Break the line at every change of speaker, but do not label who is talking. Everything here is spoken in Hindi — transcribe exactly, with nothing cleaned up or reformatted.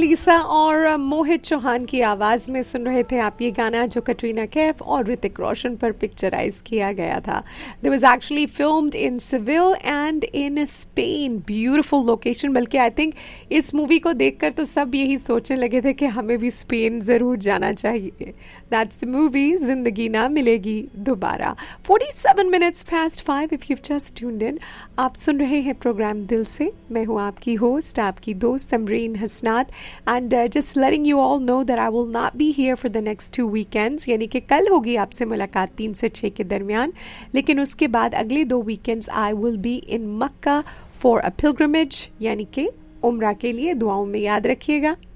एलिसा और मोहित चौहान की आवाज में सुन रहे थे आप ये गाना, जो कटरीना कैफ और ऋतिक रोशन पर पिक्चराइज किया गया था. There was actually filmed in Seville and in Spain. Beautiful location. बल्कि आई थिंक इस मूवी को देखकर तो सब यही सोचने लगे थे कि हमें भी स्पेन जरूर जाना चाहिए. That's the movie. जिंदगी ना मिलेगी दोबारा. forty-seven minutes past five if you've just tuned in. आप सुन रहे हैं प्रोग्राम दिल से. मैं हूँ आपकी होस्ट, आपकी दोस्त अमरीन हसनात. And uh, just letting you all know that I will not be here for the next two weekends. यानी कि कल होगी आपसे मुलाकात तीन से छः के दरमियान, लेकिन उसके बाद अगले दो weekends I will be in Makkah for a pilgrimage, यानी कि उम्रा के लिए. दुआओं में याद रखिएगा.